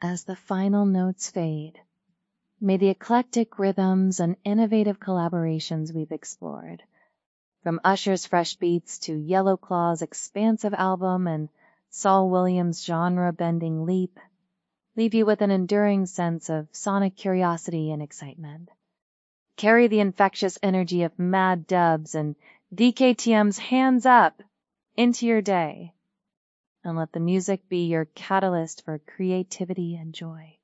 As the final notes fade, may the eclectic rhythms and innovative collaborations we've explored, from Usher's Fresh Beats to Yellow Claw's expansive album and Saul Williams' genre-bending leap, leave you with an enduring sense of sonic curiosity and excitement. Carry the infectious energy of Mad Dubs and DKTM's Hands Up into your day, and let the music be your catalyst for creativity and joy.